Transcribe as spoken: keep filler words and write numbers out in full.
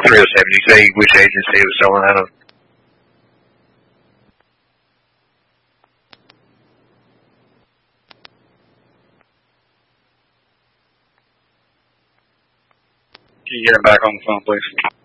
three oh seven. You say which agency it was selling out of? Can you get him back on the phone, please?